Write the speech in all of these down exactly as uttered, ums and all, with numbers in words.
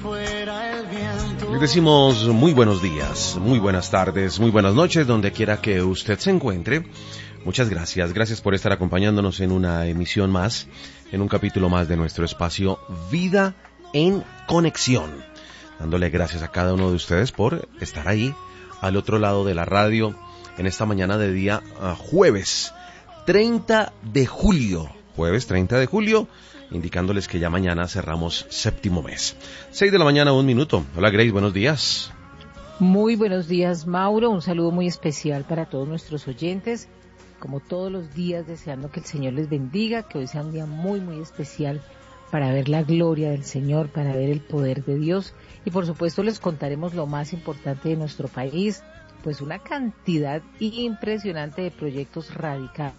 Les decimos muy buenos días, muy buenas tardes, muy buenas noches, donde quiera que usted se encuentre. Muchas gracias, gracias por estar acompañándonos en una emisión más, en un capítulo más de nuestro espacio Vida en Conexión. Dándole gracias a cada uno de ustedes por estar ahí, al otro lado de la radio, en esta mañana de día uh, jueves treinta de julio, jueves treinta de julio, indicándoles que ya mañana cerramos séptimo mes. seis de la mañana, un minuto. Hola Grace, buenos días. Muy buenos días, Mauro. Un saludo muy especial para todos nuestros oyentes. Como todos los días, deseando que el Señor les bendiga, que hoy sea un día muy, muy especial para ver la gloria del Señor, para ver el poder de Dios. Y por supuesto les contaremos lo más importante de nuestro país, pues una cantidad impresionante de proyectos radicales.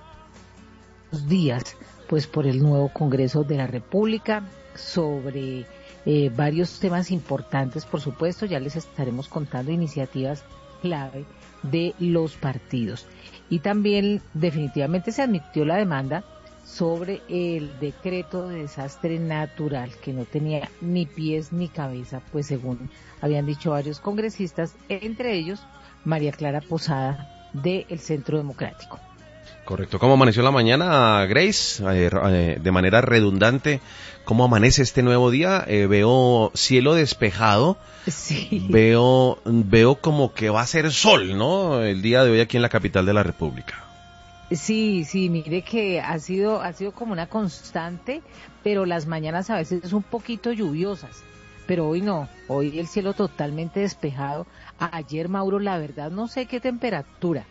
Días, pues por el nuevo Congreso de la República, sobre eh, varios temas importantes, por supuesto, ya les estaremos contando iniciativas clave de los partidos. Y también definitivamente se admitió la demanda sobre el decreto de desastre natural, que no tenía ni pies ni cabeza, pues según habían dicho varios congresistas, entre ellos María Clara Posada del Centro Democrático. Correcto. ¿Cómo amaneció la mañana, Grace? Eh, eh, de manera redundante, ¿cómo amanece este nuevo día? Eh, veo cielo despejado. Sí. Veo, veo como que va a ser sol, ¿no? El día de hoy aquí en la capital de la República. Sí, sí, mire que ha sido, ha sido como una constante, pero las mañanas a veces son un poquito lluviosas. Pero hoy no, hoy el cielo totalmente despejado. Ayer, Mauro, la verdad no sé qué temperatura,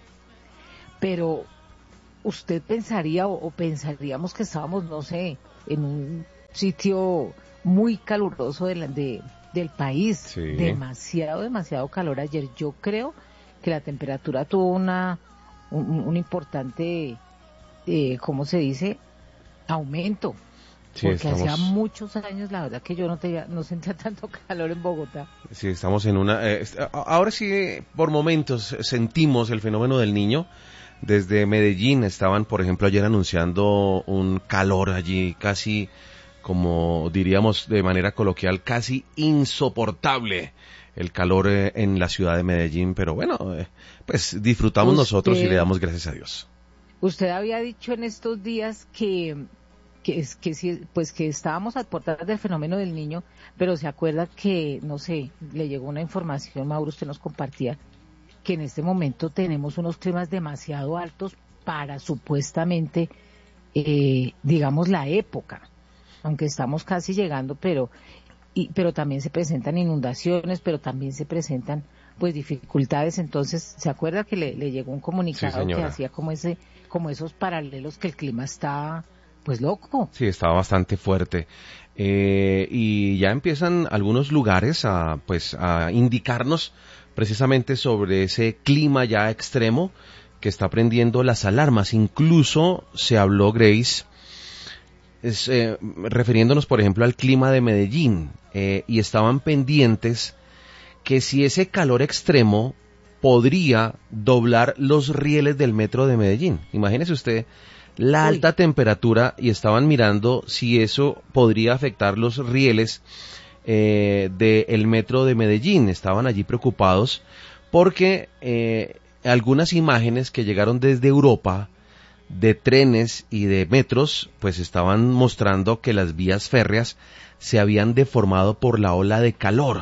pero usted pensaría o, o pensaríamos que estábamos, no sé, en un sitio muy caluroso de, la, de del país. Sí. Demasiado, demasiado calor ayer. Yo creo que la temperatura tuvo una un, un importante, eh, ¿cómo se dice? Aumento. Sí, porque estamos... hacía muchos años, la verdad, que yo no, tenía, no sentía tanto calor en Bogotá. Sí, estamos en una... Eh, ahora sí, por momentos sentimos el fenómeno del Niño. Desde Medellín estaban, por ejemplo, ayer anunciando un calor allí casi, como diríamos de manera coloquial, casi insoportable el calor eh, en la ciudad de Medellín. Pero bueno, eh, pues disfrutamos usted, nosotros y le damos gracias a Dios. Usted había dicho en estos días que... que es que sí, pues que estábamos a puertas del fenómeno del Niño, pero se acuerda que, no sé, le llegó una información, Mauro, usted nos compartía, que en este momento tenemos unos climas demasiado altos para supuestamente, eh, digamos, la época, aunque estamos casi llegando, pero y, pero también se presentan inundaciones, pero también se presentan pues dificultades. Entonces, ¿se acuerda que le, le llegó un comunicado Sí, que hacía como ese, como esos paralelos, que el clima está pues loco? Sí, estaba bastante fuerte. Eh, y ya empiezan algunos lugares a, pues, a indicarnos precisamente sobre ese clima ya extremo que está prendiendo las alarmas. Incluso se habló, Grace, es, eh, refiriéndonos por ejemplo al clima de Medellín, eh, y estaban pendientes que si ese calor extremo podría doblar los rieles del metro de Medellín. Imagínese usted la Uy. alta temperatura, y estaban mirando si eso podría afectar los rieles eh, del metro de Medellín. Estaban allí preocupados porque eh, algunas imágenes que llegaron desde Europa de trenes y de metros pues estaban mostrando que las vías férreas se habían deformado por la ola de calor.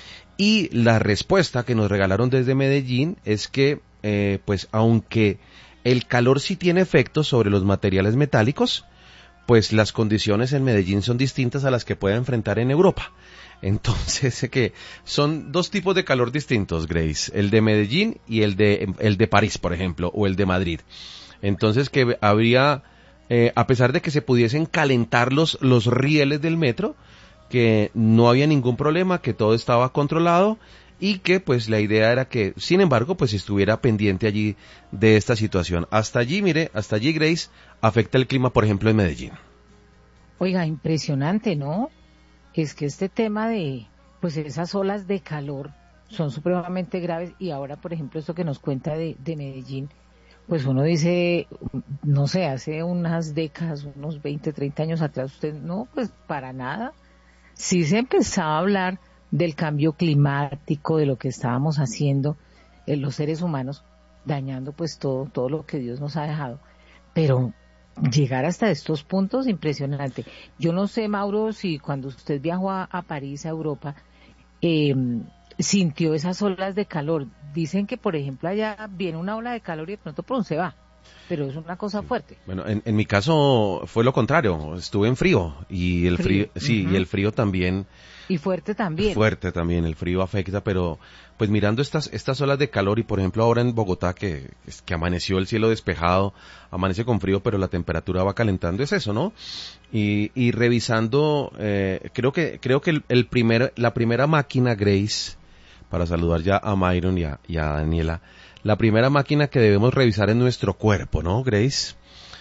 Y la respuesta que nos regalaron desde Medellín es que eh, pues aunque el calor sí tiene efectos sobre los materiales metálicos, pues las condiciones en Medellín son distintas a las que puede enfrentar en Europa. Entonces, que son dos tipos de calor distintos, Grace, el de Medellín y el de el de París, por ejemplo, o el de Madrid. Entonces, que habría, eh, a pesar de que se pudiesen calentar los, los rieles del metro, que no había ningún problema, que todo estaba controlado, y que pues la idea era que, sin embargo, pues estuviera pendiente allí de esta situación. Hasta allí, mire, hasta allí, Grace, afecta el clima, por ejemplo, en Medellín. Oiga, impresionante, ¿no? Es que este tema de, pues esas olas de calor son supremamente graves, y ahora, por ejemplo, esto que nos cuenta de, de Medellín, pues uno dice, no sé, hace unas décadas, unos veinte, treinta años atrás, usted, no, pues para nada sí se empezaba a hablar del cambio climático, de lo que estábamos haciendo eh, los seres humanos, dañando pues todo, todo lo que Dios nos ha dejado, pero llegar hasta estos puntos, impresionante. Yo no sé, Mauro, si cuando usted viajó a, a París, a Europa, eh, sintió esas olas de calor. Dicen que, por ejemplo, allá viene una ola de calor y de pronto pronto se va, pero es una cosa fuerte. Bueno, en, en mi caso fue lo contrario, estuve en frío y el frío, Frío. sí, Uh-huh. y el frío también. Y fuerte también. Fuerte también, el frío afecta, pero pues mirando estas estas olas de calor y por ejemplo ahora en Bogotá que, que amaneció el cielo despejado, amanece con frío pero la temperatura va calentando, es eso, ¿no? Y, y revisando, eh, creo que creo que el, el primer, la primera máquina, Grace, para saludar ya a Myron y a, y a Daniela, la primera máquina que debemos revisar es nuestro cuerpo, ¿no, Grace?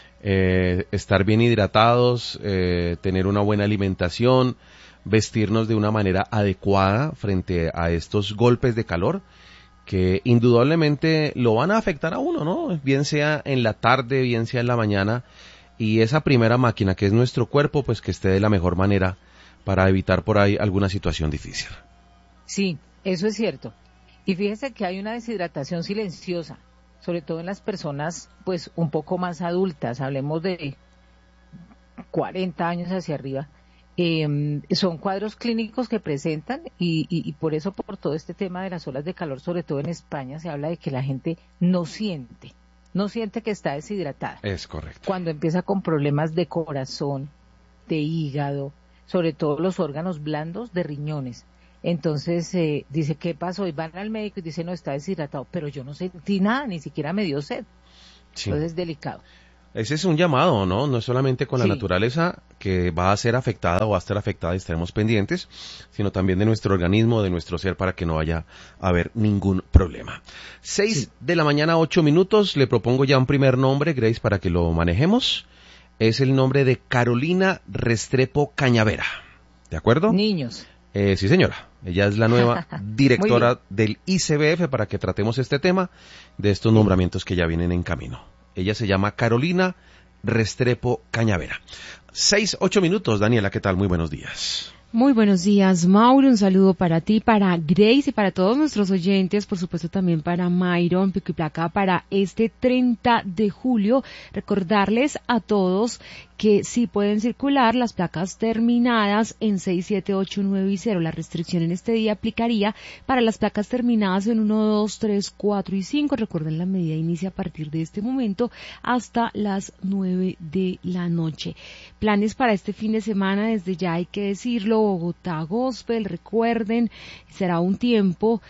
Eh, estar bien hidratados, eh, tener una buena alimentación, vestirnos de una manera adecuada frente a estos golpes de calor que indudablemente lo van a afectar a uno, ¿no? Bien sea en la tarde, bien sea en la mañana, y esa primera máquina que es nuestro cuerpo, pues que esté de la mejor manera para evitar por ahí alguna situación difícil. Sí, eso es cierto. Y fíjese que hay una deshidratación silenciosa, sobre todo en las personas pues un poco más adultas, hablemos de cuarenta años hacia arriba. Eh, son cuadros clínicos que presentan y, y, y por eso, por todo este tema de las olas de calor, sobre todo en España, se habla de que la gente no siente, no siente que está deshidratada. Es correcto. Cuando empieza con problemas de corazón, de hígado, sobre todo los órganos blandos de riñones. Entonces eh, dice, ¿qué pasó? Y van al médico y dice, no, está deshidratado, pero yo no sentí nada, ni siquiera me dio sed. Sí. Entonces es delicado. Ese es un llamado, ¿no? No es solamente con la Sí. naturaleza que va a ser afectada o va a estar afectada y estaremos pendientes, sino también de nuestro organismo, de nuestro ser, para que no vaya a haber ningún problema. Seis sí. de la mañana, ocho minutos. Le propongo ya un primer nombre, Grace, para que lo manejemos. Es el nombre de Carolina Restrepo Cañavera. ¿De acuerdo? Niños. Eh, sí, señora. Ella es la nueva directora del I C B F para que tratemos este tema de estos nombramientos que ya vienen en camino. Ella se llama Carolina Restrepo Cañavera. Seis, ocho minutos. Daniela, ¿qué tal? Muy buenos días. Muy buenos días, Mauro. Un saludo para ti, para Grace y para todos nuestros oyentes. Por supuesto, también para Myron, Pico y Placa, para este treinta de julio. Recordarles a todos que sí pueden circular las placas terminadas en seis, siete, ocho, nueve y cero. La restricción en este día aplicaría para las placas terminadas en uno, dos, tres, cuatro y cinco. Recuerden, la medida inicia a partir de este momento hasta las nueve de la noche. Planes para este fin de semana, desde ya hay que decirlo, Bogotá Gospel, recuerden, será un tiempo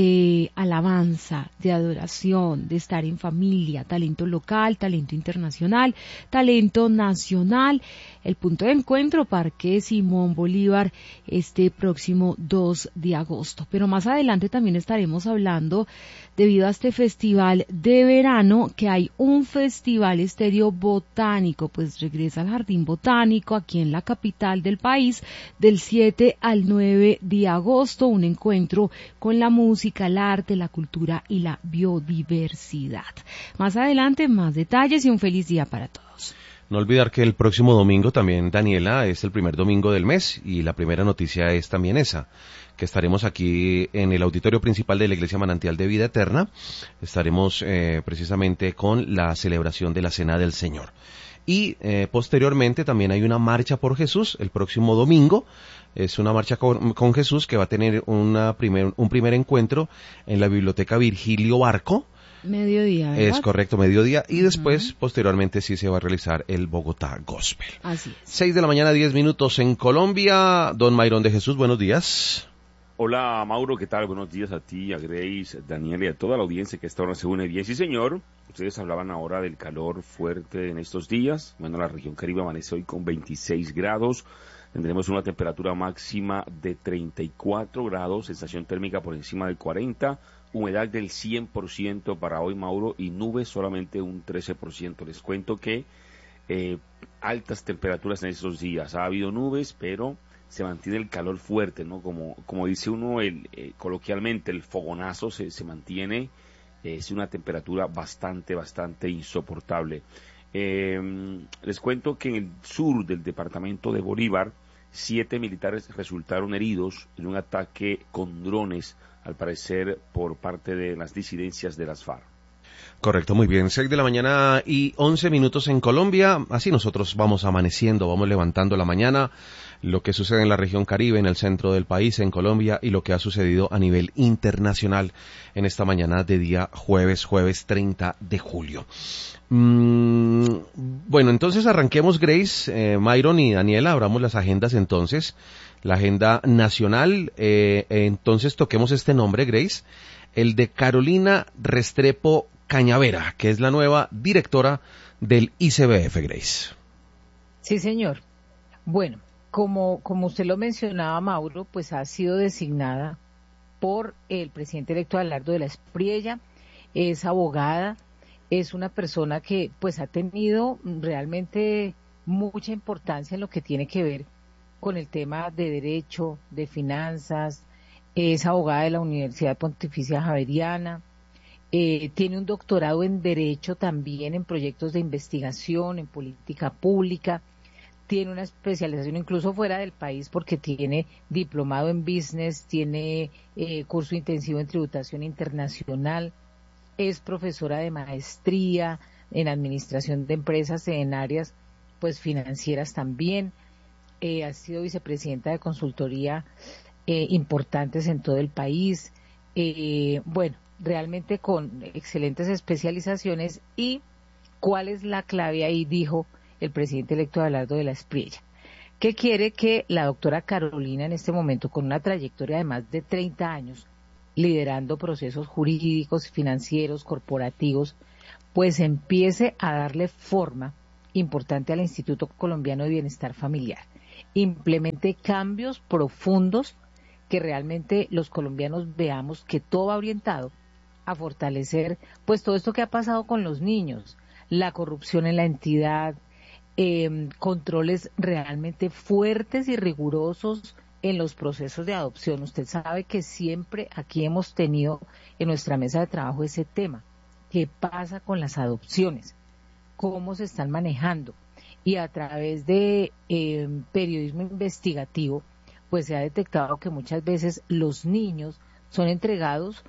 de alabanza, de adoración, de estar en familia, talento local, talento internacional, talento nacional. El punto de encuentro, Parque Simón Bolívar, este próximo dos de agosto. Pero más adelante también estaremos hablando, debido a este festival de verano, que hay un festival estéreo botánico, pues regresa al Jardín Botánico, aquí en la capital del país, del siete al nueve de agosto, un encuentro con la música, el arte, la cultura y la biodiversidad. Más adelante, más detalles y un feliz día para todos. No olvidar que el próximo domingo también, Daniela, es el primer domingo del mes y la primera noticia es también esa, que estaremos aquí en el auditorio principal de la Iglesia Manantial de Vida Eterna. Estaremos eh, precisamente con la celebración de la Cena del Señor. Y eh, posteriormente también hay una marcha por Jesús el próximo domingo. Es una marcha con, con Jesús que va a tener una primer, un primer encuentro en la Biblioteca Virgilio Barco. Mediodía, ¿verdad? Es correcto, mediodía. Y después, uh-huh. posteriormente, sí se va a realizar el Bogotá Gospel. Así es. Seis de la mañana, diez minutos en Colombia. Don Myron de Jesús, buenos días. Hola, Mauro, ¿qué tal? Buenos días a ti, a Grace, a Daniel y a toda la audiencia que esta hora se une bien. Sí, señor. Ustedes hablaban ahora del calor fuerte en estos días. Bueno, la región Caribe amanece hoy con veintiséis grados. Tendremos una temperatura máxima de treinta y cuatro grados, sensación térmica por encima del cuarenta, humedad del cien por ciento para hoy, Mauro, y nubes solamente un trece por ciento. Les cuento que eh, altas temperaturas en estos días. Ha habido nubes, pero se mantiene el calor fuerte, ¿no? Como, como dice uno el, eh, coloquialmente, el fogonazo se, se mantiene. Eh, es una temperatura bastante, bastante insoportable. Eh, les cuento que en el sur del departamento de Bolívar Siete militares resultaron heridos en un ataque con drones, al parecer por parte de las disidencias de las FARC. Correcto, muy bien. Seis de la mañana y once minutos en Colombia. Así nosotros vamos amaneciendo, vamos levantando la mañana. Lo que sucede en la región Caribe, en el centro del país, en Colombia, y lo que ha sucedido a nivel internacional en esta mañana de día jueves, jueves treinta de julio. Mm, bueno, entonces arranquemos, Grace, eh, Myron y Daniela, abramos las agendas entonces. La agenda nacional, eh, entonces toquemos este nombre, Grace, el de Carolina Restrepo Cañavera, que es la nueva directora del I C B F, Grace. Sí, señor. Bueno, como, como usted lo mencionaba, Mauro, pues ha sido designada por el presidente electo Abelardo de la Espriella, es abogada, es una persona que pues ha tenido realmente mucha importancia en lo que tiene que ver con el tema de derecho, de finanzas, es abogada de la Universidad Pontificia Javeriana, eh, tiene un doctorado en Derecho también en proyectos de investigación, en política pública, tiene una especialización incluso fuera del país porque tiene diplomado en Business, tiene eh, curso intensivo en tributación internacional, es profesora de maestría en administración de empresas en áreas pues financieras también, eh, ha sido vicepresidenta de consultoría eh, importantes en todo el país, eh, bueno, realmente con excelentes especializaciones. Y ¿cuál es la clave ahí? Dijo el presidente electo Abelardo de la Espriella, que quiere que la doctora Carolina en este momento, con una trayectoria de más de treinta años, liderando procesos jurídicos, financieros, corporativos, pues empiece a darle forma importante al Instituto Colombiano de Bienestar Familiar, implemente cambios profundos que realmente los colombianos veamos que todo va orientado a fortalecer pues todo esto que ha pasado con los niños, la corrupción en la entidad, eh, controles realmente fuertes y rigurosos en los procesos de adopción. Usted sabe que siempre aquí hemos tenido en nuestra mesa de trabajo ese tema. ¿Qué pasa con las adopciones? ¿Cómo se están manejando? Y a través de eh, periodismo investigativo, pues se ha detectado que muchas veces los niños son entregados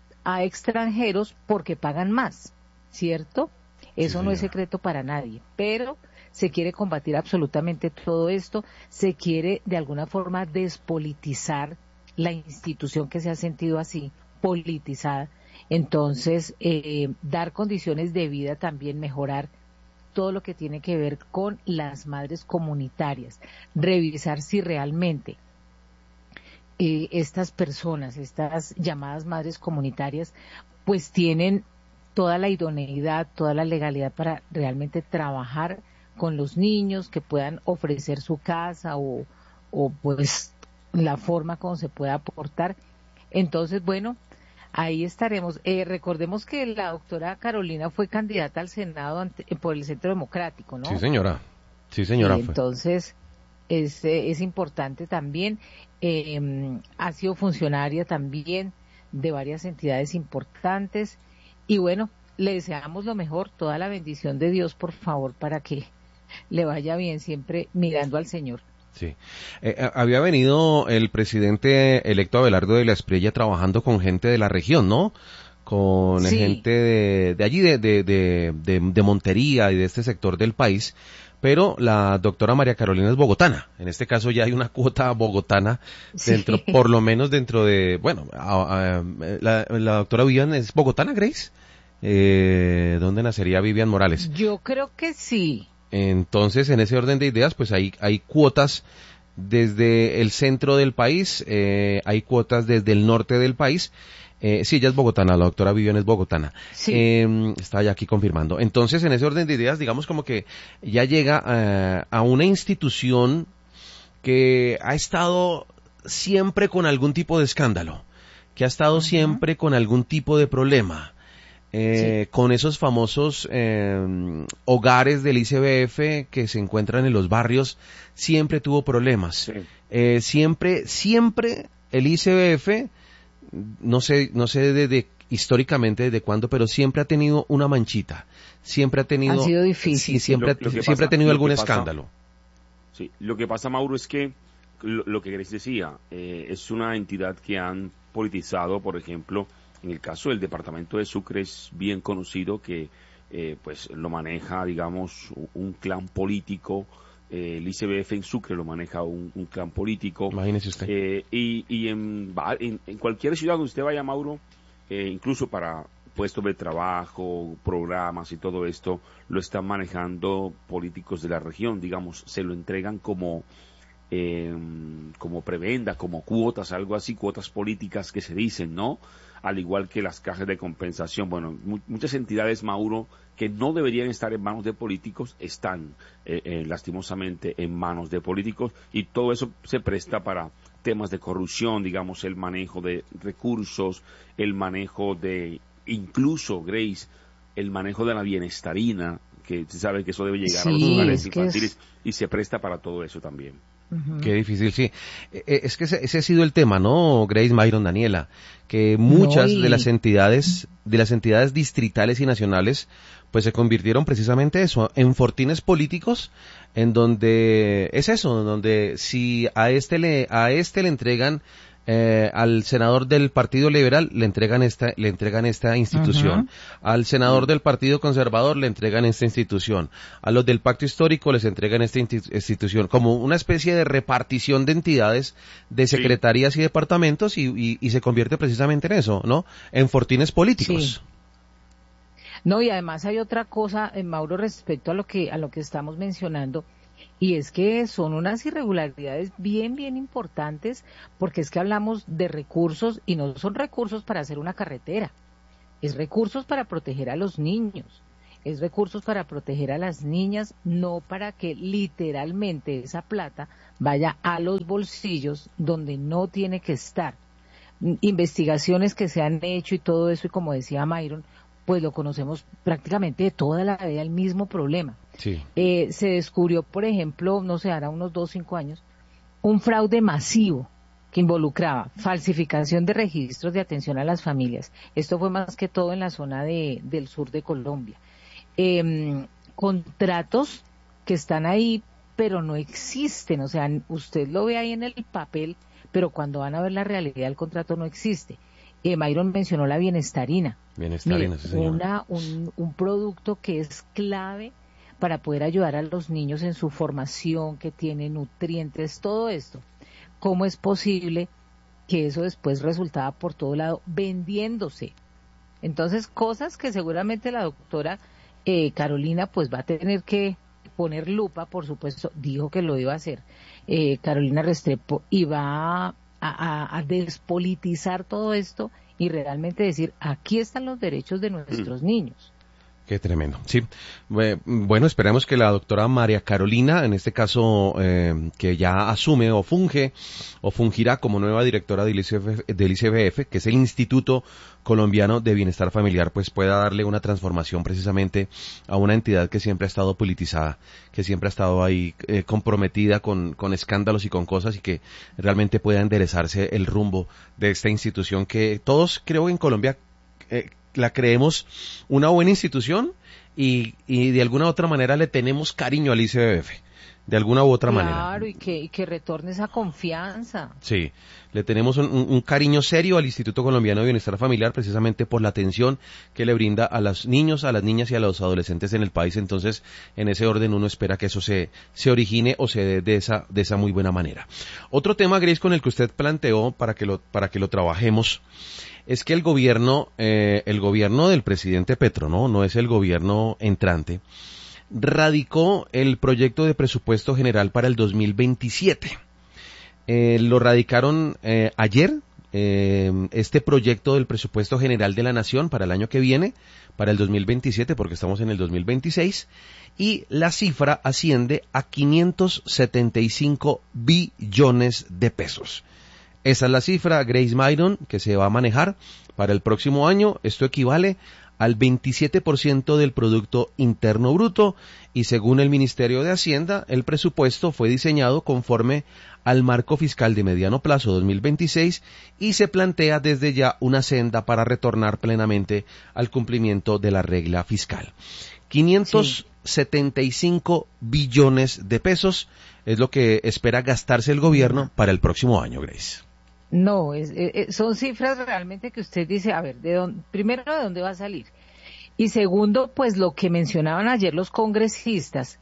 a extranjeros porque pagan más, ¿cierto? Eso sí, no es secreto para nadie, pero se quiere combatir absolutamente todo esto, se quiere de alguna forma despolitizar la institución que se ha sentido así, politizada. Entonces, eh, dar condiciones de vida, también mejorar todo lo que tiene que ver con las madres comunitarias, revisar si realmente eh, estas personas, estas llamadas madres comunitarias, pues tienen toda la idoneidad, toda la legalidad para realmente trabajar con los niños, que puedan ofrecer su casa o, o pues la forma como se pueda aportar. Entonces, bueno, ahí estaremos. Eh, recordemos que la doctora Carolina fue candidata al Senado ante, por el Centro Democrático, ¿no? Sí, señora. Sí, señora. Y entonces, es, es importante también. Eh, ha sido funcionaria también de varias entidades importantes. Y bueno, le deseamos lo mejor, toda la bendición de Dios, por favor, para que le vaya bien, siempre mirando al Señor. Sí. Eh, había venido el presidente electo Abelardo de la Espriella trabajando con gente de la región, ¿no? Con sí. gente de, de allí, de, de, de, de, de Montería y de este sector del país. Pero la doctora María Carolina es bogotana. En este caso ya hay una cuota bogotana dentro, sí. por lo menos dentro de, bueno, a, a, la, la doctora Vivian es bogotana, Grace. Eh, ¿Dónde nacería Vivian Morales? Yo creo que sí. Entonces, en ese orden de ideas, pues hay, hay cuotas desde el centro del país, eh, hay cuotas desde el norte del país. Eh, sí, ella es bogotana, la doctora Vivian es bogotana. Sí. Eh, está ya aquí confirmando. Entonces, en ese orden de ideas, digamos como que ya llega eh, a una institución que ha estado siempre con algún tipo de escándalo, que ha estado uh-huh. siempre con algún tipo de problema. Eh, sí. Con esos famosos eh, hogares del I C B F que se encuentran en los barrios, siempre tuvo problemas. Sí. Eh, siempre, siempre el I C B F, no sé, no sé desde históricamente desde cuándo, pero siempre ha tenido una manchita, siempre ha tenido, ha sido difícil, sí, siempre, lo, lo siempre pasa, ha tenido algún pasa, escándalo. Sí, lo que pasa, Mauro, es que lo, lo que Grace decía, eh, es una entidad que han politizado, por ejemplo, en el caso del departamento de Sucre es bien conocido que eh, pues lo maneja, digamos, un, un clan político. Eh, el I C B F en Sucre lo maneja un, un clan político. Imagínese usted. Eh, y y en, en, en cualquier ciudad donde usted vaya, Mauro, eh, incluso para puestos de trabajo, programas y todo esto, lo están manejando políticos de la región, digamos, se lo entregan como eh, como prebenda, como cuotas, algo así, cuotas políticas que se dicen, ¿no? Al igual que las cajas de compensación. Bueno, mu muchas entidades, Mauro, que no deberían estar en manos de políticos, están eh, eh, lastimosamente en manos de políticos, y todo eso se presta para temas de corrupción, digamos, el manejo de recursos, el manejo de, incluso, Grace, el manejo de la bienestarina, que se sabe que eso debe llegar sí, a los hogares es infantiles, es... y se presta para todo eso también. Uh-huh. Qué difícil, sí. Es que ese, ese ha sido el tema, ¿no, Grace, Myron, Daniela? Que muchas no, y... de las entidades, de las entidades distritales y nacionales, pues se convirtieron precisamente eso, en fortines políticos, en donde es eso, en donde si a este le, a este le entregan Eh, al senador del Partido Liberal le entregan esta le entregan esta institución, uh-huh. Al senador del Partido Conservador le entregan esta institución, a los del Pacto Histórico les entregan esta institución, como una especie de repartición de entidades, de secretarías sí. y departamentos, y, y, y se convierte precisamente en eso, ¿no? En fortines políticos. Sí. No, y además hay otra cosa, eh, Mauro, respecto a lo que a lo que estamos mencionando. Y es que son unas irregularidades bien, bien importantes, porque es que hablamos de recursos y no son recursos para hacer una carretera, es recursos para proteger a los niños, es recursos para proteger a las niñas, no para que literalmente esa plata vaya a los bolsillos donde no tiene que estar. Investigaciones que se han hecho y todo eso, y como decía Myron, pues lo conocemos prácticamente de toda la vida, el mismo problema. Sí. Eh, se descubrió, por ejemplo, no sé, hará unos dos, cinco años, un fraude masivo que involucraba falsificación de registros de atención a las familias. Esto fue más que todo en la zona de, del sur de Colombia. Eh, contratos que están ahí, pero no existen. O sea, usted lo ve ahí en el papel, pero cuando van a ver la realidad, el contrato no existe. Eh, Myron mencionó la bienestarina. Bienestarina, Mire, sí, señor. Una, un, un producto que es clave para poder ayudar a los niños en su formación, que tiene nutrientes, todo esto. ¿Cómo es posible que eso después resultaba por todo lado vendiéndose? Entonces, cosas que seguramente la doctora eh, Carolina pues va a tener que poner lupa, por supuesto, dijo que lo iba a hacer, eh, Carolina Restrepo, y va a, a, a despolitizar todo esto y realmente decir, aquí están los derechos de nuestros mm. niños. Qué tremendo, sí. Bueno, esperamos que la doctora María Carolina, en este caso, eh, que ya asume o funge, o fungirá como nueva directora del I C B F, del I C B F, que es el Instituto Colombiano de Bienestar Familiar, pues pueda darle una transformación precisamente a una entidad que siempre ha estado politizada, que siempre ha estado ahí eh, comprometida con, con escándalos y con cosas, y que realmente pueda enderezarse el rumbo de esta institución que todos, creo, en Colombia eh, la creemos una buena institución, y, y de alguna u otra manera le tenemos cariño al I C B F, de alguna u otra claro, manera. Claro, y que, y que retorne esa confianza. Sí, le tenemos un, un cariño serio al Instituto Colombiano de Bienestar Familiar, precisamente por la atención que le brinda a los niños, a las niñas y a los adolescentes en el país. Entonces, en ese orden uno espera que eso se, se origine o se dé de esa, de esa muy buena manera. Otro tema, Grace, con el que usted planteó para que lo, para que lo trabajemos, es que el gobierno, eh, el gobierno del presidente Petro, ¿no? No es el gobierno entrante, radicó el proyecto de presupuesto general para el dos mil veintisiete. Eh, lo radicaron eh, ayer, eh, este proyecto del presupuesto general de la Nación para el año que viene, para el dos mil veintisiete, porque estamos en el dos mil veintiséis, y la cifra asciende a quinientos setenta y cinco billones de pesos. Esa es la cifra, Grace, Myron, que se va a manejar para el próximo año. Esto equivale al veintisiete por ciento del Producto Interno Bruto, y según el Ministerio de Hacienda, el presupuesto fue diseñado conforme al marco fiscal de mediano plazo dos mil veintiséis, y se plantea desde ya una senda para retornar plenamente al cumplimiento de la regla fiscal. quinientos setenta y cinco billones de pesos es lo que espera gastarse el gobierno para el próximo año, Grace. No, es, es, son cifras realmente que usted dice, a ver, de dónde, primero, ¿de dónde va a salir? Y segundo, pues lo que mencionaban ayer los congresistas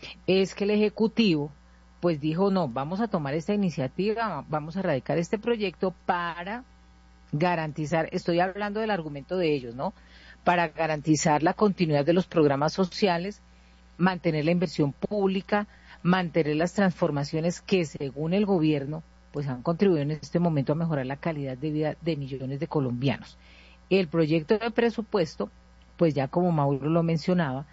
es que el Ejecutivo pues dijo, no, vamos a tomar esta iniciativa, vamos a radicar este proyecto para garantizar, estoy hablando del argumento de ellos, ¿no? Para garantizar la continuidad de los programas sociales, mantener la inversión pública, mantener las transformaciones que según el gobierno pues han contribuido en este momento a mejorar la calidad de vida de millones de colombianos. El proyecto de presupuesto, pues ya como Mauro lo mencionaba,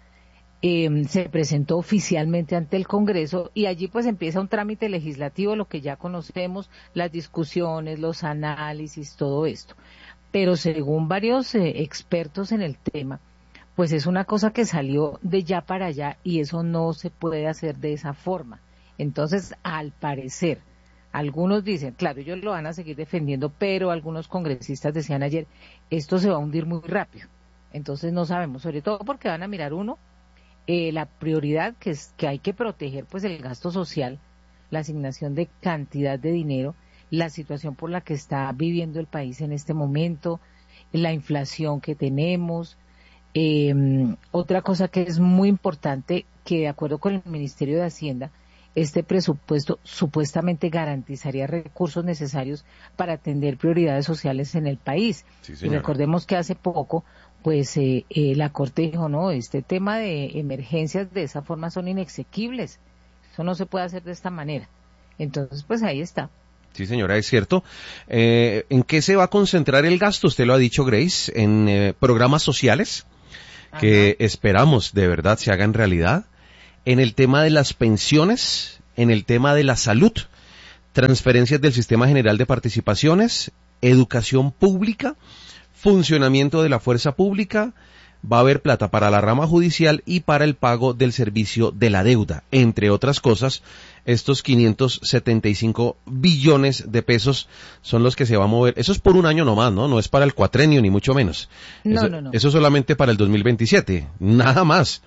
eh, se presentó oficialmente ante el Congreso y allí pues empieza un trámite legislativo, lo que ya conocemos, las discusiones, los análisis, todo esto. Pero según varios eh, expertos en el tema, pues es una cosa que salió de ya para allá y eso no se puede hacer de esa forma. Entonces, al parecer, algunos dicen, claro, ellos lo van a seguir defendiendo, pero algunos congresistas decían ayer, esto se va a hundir muy rápido. Entonces no sabemos, sobre todo porque van a mirar uno, eh, la prioridad que es que hay que proteger pues el gasto social, la asignación de cantidad de dinero, la situación por la que está viviendo el país en este momento, la inflación que tenemos. Eh, otra cosa que es muy importante, que de acuerdo con el Ministerio de Hacienda, este presupuesto supuestamente garantizaría recursos necesarios para atender prioridades sociales en el país. Sí, y recordemos que hace poco, pues eh, eh, la Corte dijo, no, este tema de emergencias de esa forma son inexequibles. Eso no se puede hacer de esta manera. Entonces, pues ahí está. Sí, señora, es cierto. Eh, ¿En qué se va a concentrar el gasto? Usted lo ha dicho, Grace, en eh, programas sociales, Ajá. que esperamos de verdad se hagan realidad. En el tema de las pensiones, en el tema de la salud, transferencias del Sistema General de Participaciones, educación pública, funcionamiento de la fuerza pública, va a haber plata para la rama judicial y para el pago del servicio de la deuda, entre otras cosas. Estos quinientos setenta y cinco billones de pesos son los que se va a mover. Eso es por un año nomás, ¿no? No es para el cuatrenio, ni mucho menos. No, eso, no, no. Eso solamente para el dos mil veintisiete, nada más.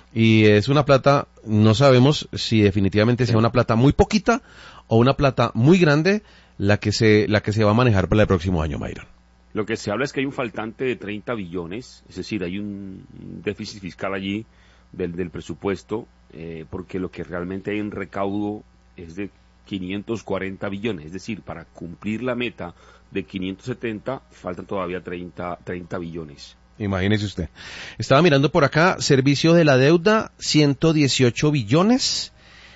Y es una plata, no sabemos si definitivamente sea una plata muy poquita o una plata muy grande la que se, la que se va a manejar para el próximo año, Mayron. Lo que se habla es que hay un faltante de treinta billones, es decir, hay un déficit fiscal allí del, del presupuesto, eh, porque lo que realmente hay en recaudo es de quinientos cuarenta billones, es decir, para cumplir la meta de quinientos setenta faltan todavía treinta, treinta billones. Imagínese usted. Estaba mirando por acá, servicio de la deuda, ciento dieciocho billones.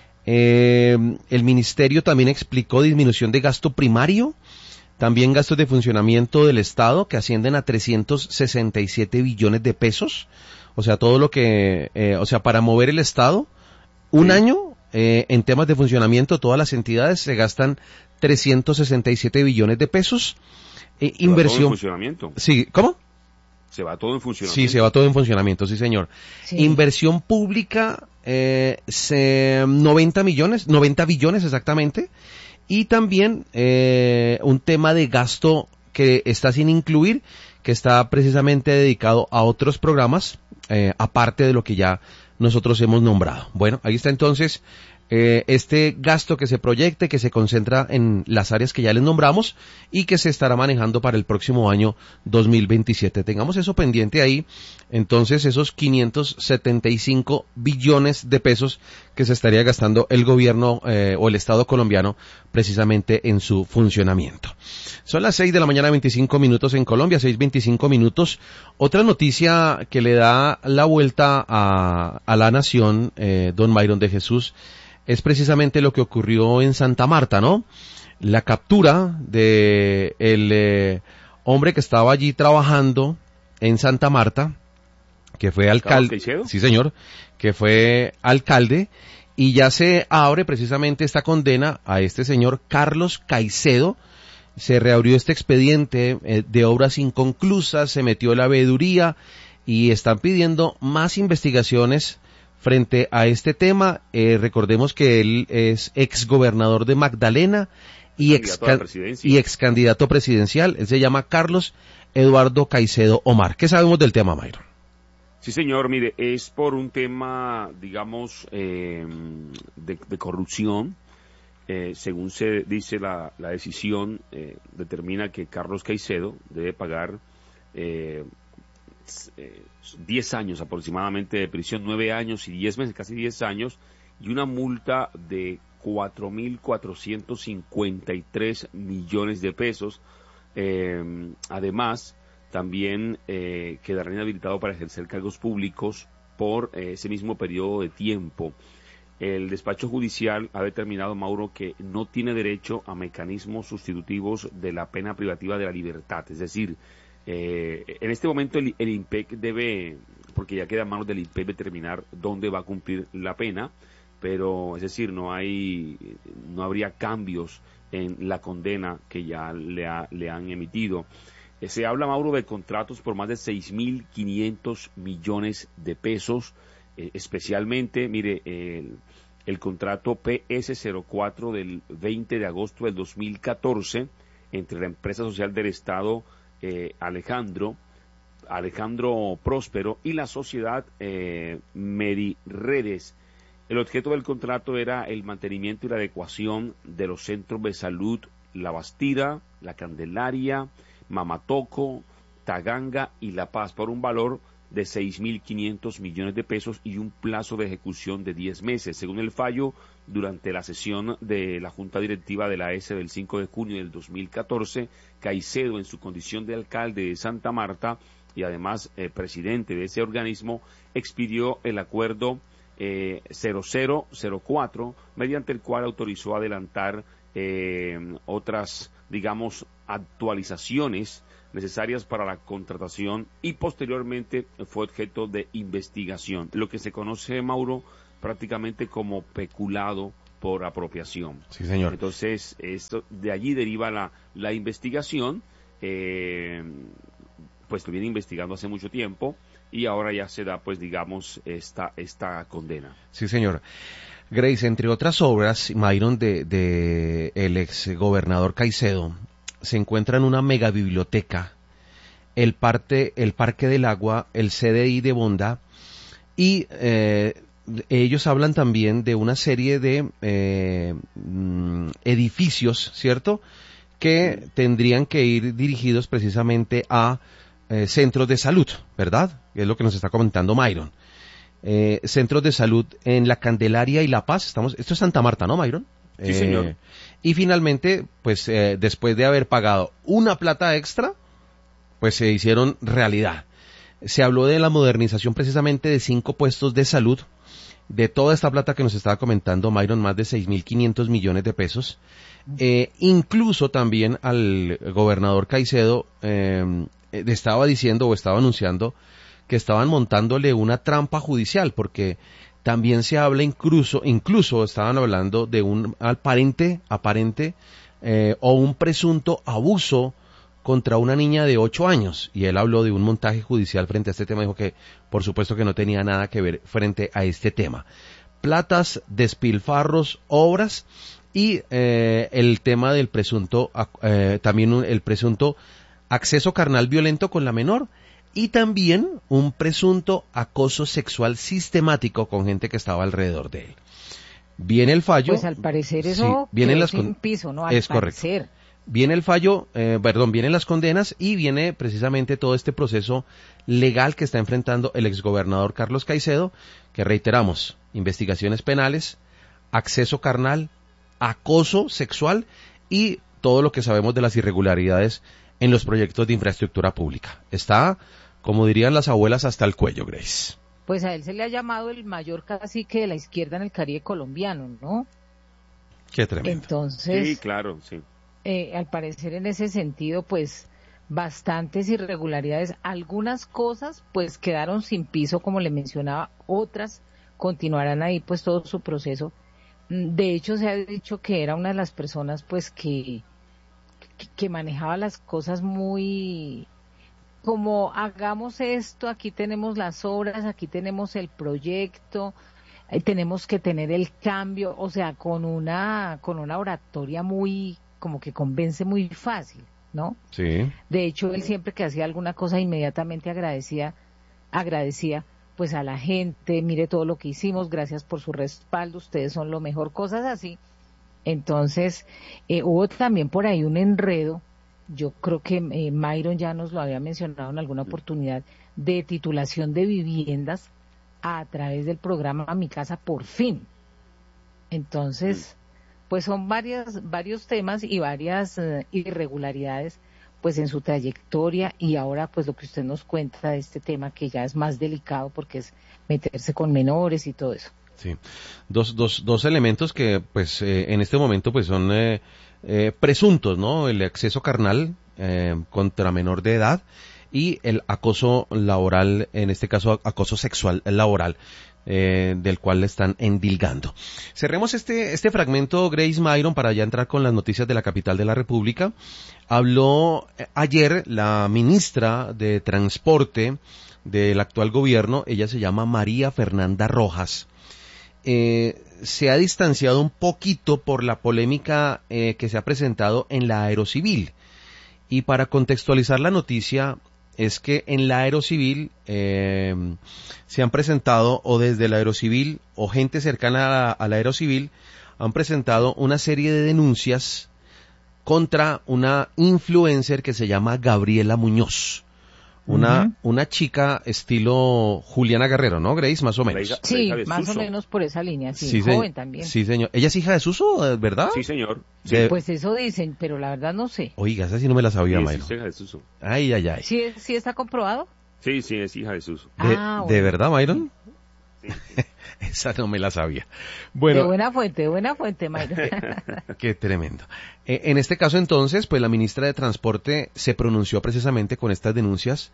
Eh, el ministerio también explicó disminución de gasto primario, también gastos de funcionamiento del Estado que ascienden a trescientos sesenta y siete billones de pesos. O sea, todo lo que, eh, o sea, para mover el Estado, un sí. año eh, en temas de funcionamiento, todas las entidades se gastan trescientos sesenta y siete billones de pesos. Eh, inversión. Todo en funcionamiento. Sí, ¿cómo? Se va todo en funcionamiento. Sí, se va todo en funcionamiento, sí señor. Sí. Inversión pública, eh, se, noventa millones, noventa billones exactamente. Y también eh, un tema de gasto que está sin incluir, que está precisamente dedicado a otros programas, eh, aparte de lo que ya nosotros hemos nombrado. Bueno, ahí está entonces eh, este gasto que se proyecte, que se concentra en las áreas que ya les nombramos y que se estará manejando para el próximo año dos mil veintisiete. Tengamos eso pendiente ahí, entonces esos quinientos setenta y cinco billones de pesos que se estaría gastando el gobierno eh, o el Estado colombiano precisamente en su funcionamiento. Son las seis de la mañana, veinticinco minutos en Colombia, seis veinticinco minutos. Otra noticia que le da la vuelta a, a la nación, eh, don Mayron de Jesús, es precisamente lo que ocurrió en Santa Marta, ¿no? La captura de el eh, hombre que estaba allí trabajando en Santa Marta, que fue alcalde, sí señor, que fue alcalde, y ya se abre precisamente esta condena a este señor Carlos Caicedo. Se reabrió este expediente eh, de obras inconclusas, se metió la veeduría y están pidiendo más investigaciones frente a este tema. Eh, recordemos que él es ex gobernador de Magdalena y ex, y ex candidato presidencial. Él se llama Carlos Eduardo Caicedo Omar. ¿Qué sabemos del tema, Mayron? Sí, señor, mire, es por un tema, digamos, eh, de, de corrupción. Eh, según se dice, la, la decisión eh, determina que Carlos Caicedo debe pagar eh, eh, diez años aproximadamente de prisión, nueve años y diez meses, casi diez años, y una multa de cuatro mil cuatrocientos cincuenta y tres millones de pesos. Eh, además, también eh, quedará inhabilitado para ejercer cargos públicos por eh, ese mismo periodo de tiempo. El despacho judicial ha determinado, Mauro, que no tiene derecho a mecanismos sustitutivos de la pena privativa de la libertad. Es decir, eh, en este momento el, el INPEC debe, porque ya queda en manos del INPEC determinar dónde va a cumplir la pena, pero es decir, no hay, no habría cambios en la condena que ya le, ha, le han emitido. Se habla, Mauro, de contratos por más de seis mil quinientos millones de pesos, eh, especialmente, mire, el, el contrato P S cero cuatro del veinte de agosto del dos mil catorce entre la empresa social del Estado eh, Alejandro, Alejandro Próspero y la sociedad eh, Meriredes. El objeto del contrato era el mantenimiento y la adecuación de los centros de salud La Bastida, La Candelaria, Mamatoco, Taganga y La Paz por un valor de seis mil quinientos millones de pesos y un plazo de ejecución de diez meses. Según el fallo, durante la sesión de la Junta Directiva de la A S del cinco de junio del dos mil catorce, Caicedo, en su condición de alcalde de Santa Marta y además eh, presidente de ese organismo, expidió el acuerdo eh, cero cero cero cuatro, mediante el cual autorizó adelantar eh, otras, digamos, actualizaciones necesarias para la contratación y posteriormente fue objeto de investigación, lo que se conoce, Mauro, prácticamente como peculado por apropiación. Sí, señor. Entonces, esto, de allí deriva la, la investigación, eh, pues lo viene investigando hace mucho tiempo y ahora ya se da, pues digamos, esta, esta condena. Sí, señor. Grace, entre otras obras, Myron, de, de el ex gobernador Caicedo, se encuentra en una megabiblioteca, el, parte, el Parque del Agua, el C D I de Bonda, y eh, ellos hablan también de una serie de eh, edificios, ¿cierto?, que tendrían que ir dirigidos precisamente a eh, centros de salud, ¿verdad?, que es lo que nos está comentando Myron. Eh, centros de salud en La Candelaria y La Paz, estamos, esto es Santa Marta, ¿no, Myron? Sí, señor. Eh, y finalmente, pues eh, después de haber pagado una plata extra, pues se hicieron realidad. Se habló de la modernización precisamente de cinco puestos de salud, de toda esta plata que nos estaba comentando Myron, más de seis mil quinientos millones de pesos. Eh, incluso también al gobernador Caicedo eh, estaba diciendo o estaba anunciando que estaban montándole una trampa judicial, porque también se habla incluso, incluso estaban hablando de un aparente, aparente eh, o un presunto abuso contra una niña de ocho años, y él habló de un montaje judicial frente a este tema, dijo que por supuesto que no tenía nada que ver frente a este tema. Platas, despilfarros, obras y eh, el tema del presunto, eh, también un, el presunto acceso carnal violento con la menor, y también un presunto acoso sexual sistemático con gente que estaba alrededor de él. Viene el fallo. Pues al parecer eso sí, vienen quedó las sin con... piso, ¿no? Al es parecer. Correcto. Viene el fallo, eh, perdón, vienen las condenas y viene precisamente todo este proceso legal que está enfrentando el exgobernador Carlos Caicedo, que reiteramos, investigaciones penales, acceso carnal, acoso sexual y todo lo que sabemos de las irregularidades en los proyectos de infraestructura pública. Está, como dirían las abuelas, hasta el cuello, Grace. Pues a él se le ha llamado el mayor cacique de la izquierda en el Caribe colombiano, ¿no? Qué tremendo. Entonces, sí, claro, sí. Eh, al parecer en ese sentido, pues, bastantes irregularidades. Algunas cosas, pues, quedaron sin piso, como le mencionaba, otras continuarán ahí, pues, todo su proceso. De hecho, se ha dicho que era una de las personas, pues, que, que, que manejaba las cosas muy... como hagamos esto, aquí tenemos las obras, aquí tenemos el proyecto, eh, tenemos que tener el cambio, o sea, con una, con una oratoria muy, como que convence muy fácil, ¿no? Sí. De hecho, él siempre que hacía alguna cosa inmediatamente agradecía agradecía pues a la gente, mire todo lo que hicimos, gracias por su respaldo, ustedes son lo mejor, cosas así. Entonces, eh, hubo también por ahí un enredo, yo creo que eh, Myron ya nos lo había mencionado en alguna oportunidad, de titulación de viviendas a través del programa Mi Casa por Fin. Entonces, pues son varias, varios temas y varias uh, irregularidades pues en su trayectoria, y ahora pues lo que usted nos cuenta de este tema que ya es más delicado porque es meterse con menores y todo eso. Sí, dos, dos, dos elementos que pues eh, en este momento pues son eh, eh, presuntos, ¿no? El acceso carnal eh, contra menor de edad y el acoso laboral, en este caso acoso sexual laboral, eh, del cual le están endilgando. Cerremos este, este fragmento, Grace Myron, para ya entrar con las noticias de la capital de la República. Habló ayer la ministra de Transporte del actual gobierno, ella se llama María Fernanda Rojas. Eh, se ha distanciado un poquito por la polémica eh, que se ha presentado en la Aerocivil. Y para contextualizar la noticia, es que en la Aerocivil eh, se han presentado, o desde la Aerocivil, o gente cercana a la, a la Aerocivil, han presentado una serie de denuncias contra una influencer que se llama Gabriela Muñoz. Una, uh-huh. una chica estilo Juliana Guerrero, ¿no, Grace? Más o menos. Sí, la hija de más Suso. O menos por esa línea, sí, sí joven se... también. Sí, señor. ¿Ella es hija de Suso, verdad? Sí, señor. Sí, de... Pues eso dicen, pero la verdad no sé. Oiga, esa sí no me la sabía, sí, Mayro. Sí, es hija de Suso. Ay, ay, ay. ¿Sí, sí está comprobado? Sí, sí, es hija de Suso. ¿De, ah, ¿de bueno. verdad, Myron? Sí, sí. Esa no me la sabía. Bueno, de buena fuente, de buena fuente, Myron. Qué tremendo. Eh, en este caso, entonces, pues la ministra de Transporte se pronunció precisamente con estas denuncias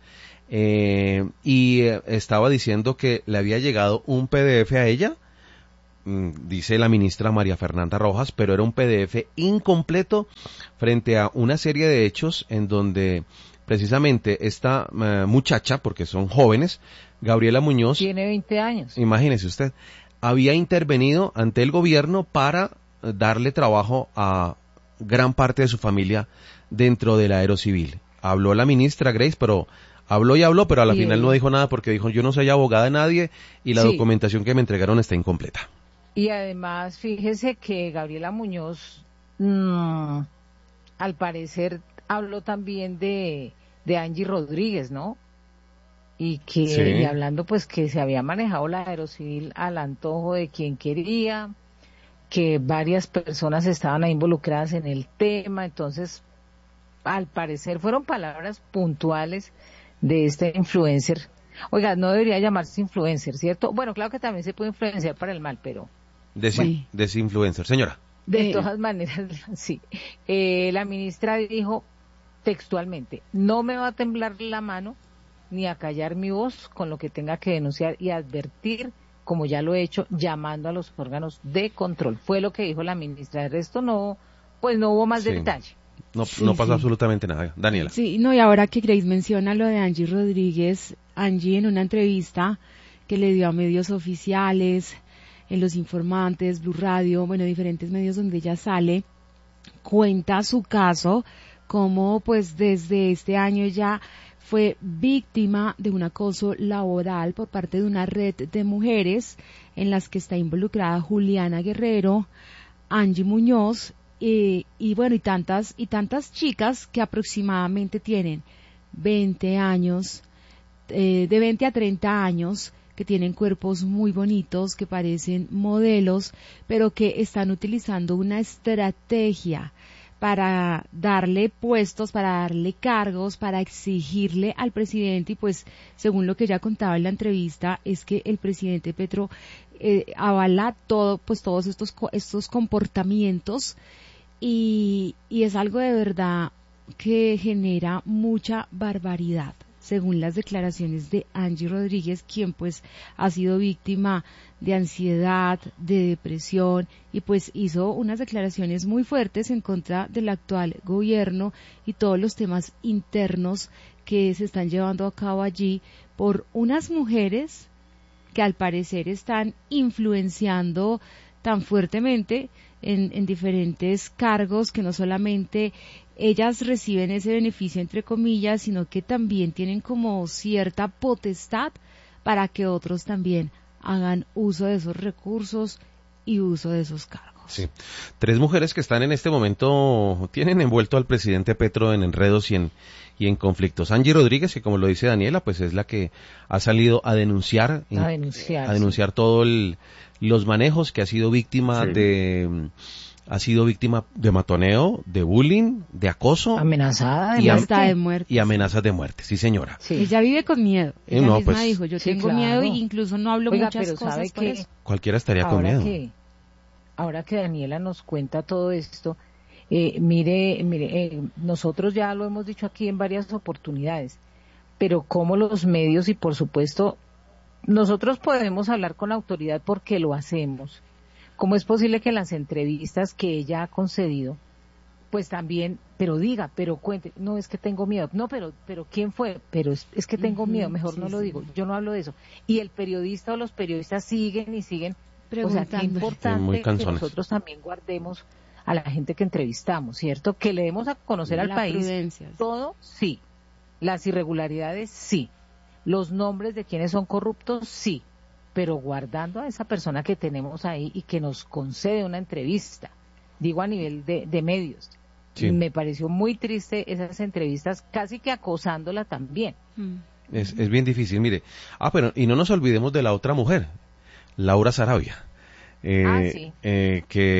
eh, y eh, estaba diciendo que le había llegado un P D F a ella, mm, dice la ministra María Fernanda Rojas, pero era un P D F incompleto frente a una serie de hechos en donde precisamente esta uh, muchacha, porque son jóvenes, Gabriela Muñoz, tiene veinte años. Imagínese usted, había intervenido ante el gobierno para darle trabajo a gran parte de su familia dentro de la Aerocivil. Habló la ministra Grace, pero habló y habló, pero a la y final él... no dijo nada porque dijo, yo no soy abogada de nadie y la sí. documentación que me entregaron está incompleta. Y además, fíjese que Gabriela Muñoz, mmm, al parecer, habló también de, de Angie Rodríguez, ¿no? Y que, sí. y hablando pues que se había manejado la Aerocivil al antojo de quien quería, que varias personas estaban ahí involucradas en el tema, entonces, al parecer fueron palabras puntuales de este influencer. Oiga, no debería llamarse influencer, ¿cierto? Bueno, claro que también se puede influenciar para el mal, pero... Desin- bueno. Desinfluencer, señora. De todas maneras, sí. Eh, la ministra dijo textualmente, no me va a temblar la mano ni a callar mi voz con lo que tenga que denunciar y advertir, como ya lo he hecho, llamando a los órganos de control. Fue lo que dijo la ministra. De resto no, pues no hubo más sí. detalle. No, sí, no pasó sí. absolutamente nada. Daniela. Sí, no, y ahora que Grace menciona lo de Angie Rodríguez, Angie en una entrevista que le dio a medios oficiales, en Los Informantes, Blue Radio, bueno, diferentes medios donde ella sale, cuenta su caso, como pues desde este año ya fue víctima de un acoso laboral por parte de una red de mujeres en las que está involucrada Juliana Guerrero, Angie Muñoz, eh, y bueno, y tantas, y tantas chicas que aproximadamente tienen veinte años, eh, de veinte a treinta años, que tienen cuerpos muy bonitos, que parecen modelos, pero que están utilizando una estrategia para darle puestos, para darle cargos, para exigirle al presidente, y pues según lo que ella contaba en la entrevista, es que el presidente Petro eh, avala todo, pues todos estos estos comportamientos, y, y es algo de verdad que genera mucha barbaridad, según las declaraciones de Angie Rodríguez, quien pues ha sido víctima de ansiedad, de depresión, y pues hizo unas declaraciones muy fuertes en contra del actual gobierno y todos los temas internos que se están llevando a cabo allí por unas mujeres que al parecer están influenciando tan fuertemente en, en diferentes cargos, que no solamente ellas reciben ese beneficio entre comillas, sino que también tienen como cierta potestad para que otros también hagan uso de esos recursos y uso de esos cargos. Sí, tres mujeres que están en este momento, tienen envuelto al presidente Petro en enredos y en, y en conflictos. Angie Rodríguez, que como lo dice Daniela, pues es la que ha salido a denunciar, a denunciar, a denunciar sí. todo el, los manejos, que ha sido víctima sí. de, ha sido víctima de matoneo, de bullying, de acoso. Amenazada de y muerte. Hasta de muerte. Y amenazas de muerte, sí señora. Sí. Ella vive con miedo. Ella no, misma pues, dijo, yo sí, tengo claro. miedo e incluso no hablo Oiga, muchas pero cosas ¿sabe por qué? eso. Cualquiera estaría con Ahora miedo. Que, ahora que Daniela nos cuenta todo esto, eh, mire, mire, eh, nosotros ya lo hemos dicho aquí en varias oportunidades, pero como los medios y por supuesto nosotros podemos hablar con la autoridad porque lo hacemos. ¿Cómo es posible que en las entrevistas que ella ha concedido, pues también, pero diga, pero cuente, no es que tengo miedo, no, pero, pero ¿quién fue? Pero es, es que tengo miedo, mejor sí, no lo sí. digo, yo no hablo de eso. Y el periodista o los periodistas siguen y siguen. O sea, qué importante muy que nosotros también guardemos a la gente que entrevistamos, ¿cierto? Que le demos a conocer al la país prudencia. todo, sí. Las irregularidades, sí. Los nombres de quienes son corruptos, sí. Pero guardando a esa persona que tenemos ahí y que nos concede una entrevista, digo a nivel de, de medios. Sí. Me pareció muy triste esas entrevistas, casi que acosándola también. Es, es bien difícil, mire. Ah, pero y no nos olvidemos de la otra mujer, Laura Sarabia, eh, ah, sí. eh,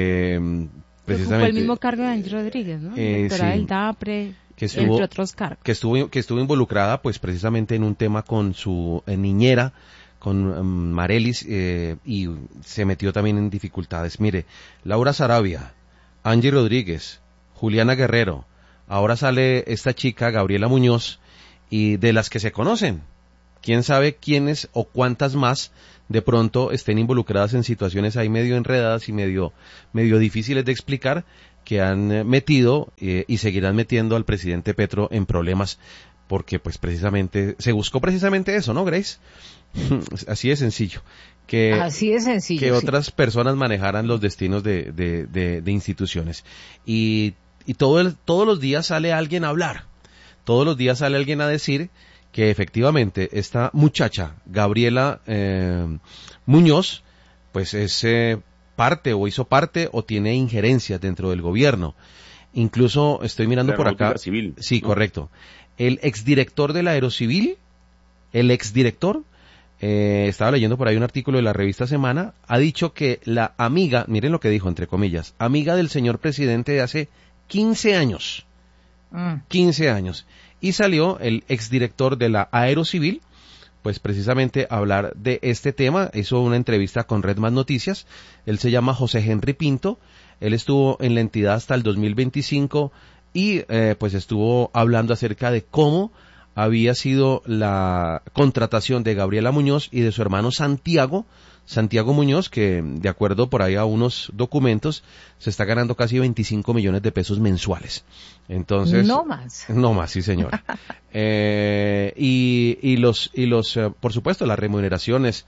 que precisamente... Fue el mismo cargo de Angie Rodríguez, ¿no? Eh, Directora sí, del DAPRE, que estuvo, entre otros cargos. Que estuvo, que estuvo involucrada, pues, precisamente en un tema con su eh, niñera, con um, Marelis, eh, y se metió también en dificultades. Mire, Laura Sarabia, Angie Rodríguez, Juliana Guerrero, ahora sale esta chica, Gabriela Muñoz, y de las que se conocen, quién sabe quiénes o cuántas más de pronto estén involucradas en situaciones ahí medio enredadas y medio, medio difíciles de explicar, que han metido eh, y seguirán metiendo al presidente Petro en problemas, porque pues precisamente, se buscó precisamente eso, ¿no, Grace? Así de sencillo. Que, Así de sencillo, que sí. otras personas manejaran los destinos de, de, de, de instituciones. Y, y todo el, todos los días sale alguien a hablar, todos los días sale alguien a decir que efectivamente esta muchacha, Gabriela eh, Muñoz, pues es eh, parte o hizo parte o tiene injerencias dentro del gobierno. Incluso estoy mirando la por acá. Civil, sí, ¿no? Correcto. El exdirector de la Aerocivil, el exdirector, eh, estaba leyendo por ahí un artículo de la revista Semana, ha dicho que la amiga, miren lo que dijo entre comillas, amiga del señor presidente de hace quince años. Mm. quince años. Y salió el exdirector de la Aerocivil, pues precisamente a hablar de este tema, hizo una entrevista con Red Más Noticias, él se llama José Henry Pinto, él estuvo en la entidad hasta el dos mil veinticinco y eh, pues estuvo hablando acerca de cómo había sido la contratación de Gabriela Muñoz y de su hermano Santiago, Santiago Muñoz, que de acuerdo por ahí a unos documentos se está ganando casi veinticinco millones de pesos mensuales. Entonces, no más. No más, sí señora. eh, y, y los, y los, eh, por supuesto, las remuneraciones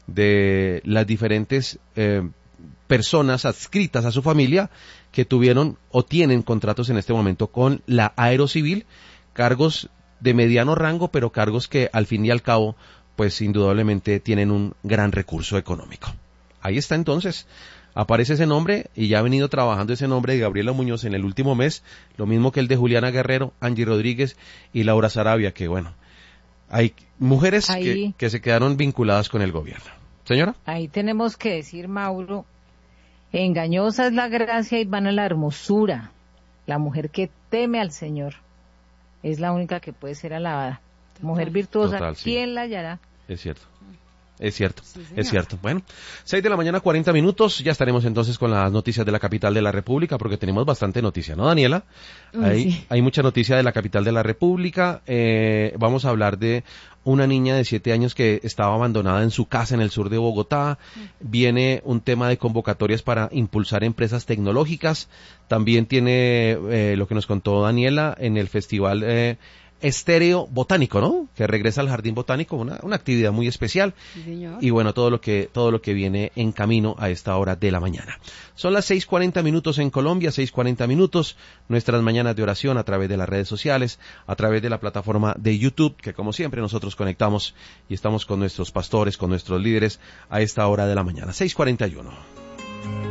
de las diferentes eh, personas adscritas a su familia que tuvieron o tienen contratos en este momento con la Aerocivil, cargos de mediano rango, pero cargos que al fin y al cabo pues indudablemente tienen un gran recurso económico. Ahí está entonces, aparece ese nombre y ya ha venido trabajando ese nombre de Gabriela Muñoz en el último mes, lo mismo que el de Juliana Guerrero, Angie Rodríguez y Laura Sarabia, que bueno, hay mujeres que, que se quedaron vinculadas con el gobierno. Señora. Ahí tenemos que decir, Mauro, engañosa es la gracia y vana la hermosura. La mujer que teme al Señor es la única que puede ser alabada. Mujer virtuosa, Total, sí. ¿quién la hallará? Es cierto. Es cierto, sí, es cierto. Bueno, seis de la mañana, cuarenta minutos. Ya estaremos entonces con las noticias de la capital de la República, porque tenemos bastante noticia, ¿no, Daniela? Uy, hay, sí. hay mucha noticia de la capital de la República. Eh, vamos a hablar de una niña de siete años que estaba abandonada en su casa en el sur de Bogotá. Viene un tema de convocatorias para impulsar empresas tecnológicas. También tiene eh, lo que nos contó Daniela en el festival... Eh, estéreo botánico, ¿no? Que regresa al jardín botánico, una, una actividad muy especial. Sí, señor. Y bueno, todo lo que todo lo que viene en camino a esta hora de la mañana. Son las seis cuarenta minutos en Colombia, seis cuarenta minutos, nuestras mañanas de oración a través de las redes sociales, a través de la plataforma de YouTube, que como siempre nosotros conectamos y estamos con nuestros pastores, con nuestros líderes a esta hora de la mañana. seis cuarenta y uno.